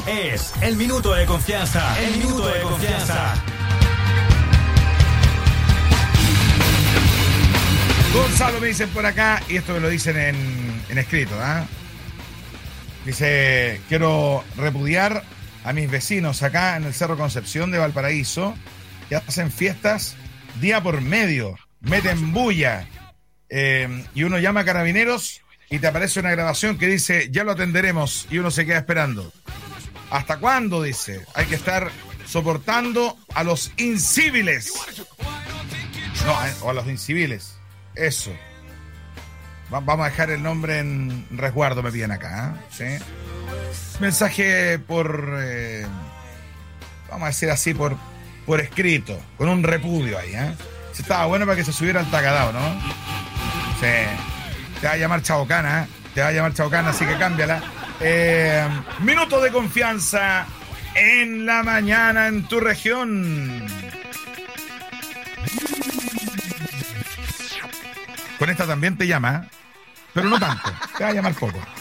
Es el minuto de confianza. El minuto de confianza. Gonzalo, me dicen por acá, y esto me lo dicen en escrito, ¿ah? Dice, quiero repudiar a mis vecinos acá en el Cerro Concepción de Valparaíso, que hacen fiestas día por medio, meten bulla, y uno llama a Carabineros y te aparece una grabación que dice, ya lo atenderemos, y uno se queda esperando. ¿Hasta cuándo? Dice, hay que estar soportando a los inciviles. No, o a los inciviles. Eso. Vamos a dejar el nombre en resguardo, me piden acá, ¿eh? ¿Sí? Mensaje por, vamos a decir así, por escrito, con un repudio ahí, ¿eh? Si estaba bueno para que se subiera al tacadao, ¿no? Sí. Te va a llamar Chaocana, ¿eh? Te va a llamar Chaocana, así que cámbiala. Minuto de confianza en la mañana en tu región. Con esta también te llama, pero no tanto. Te va a llamar poco.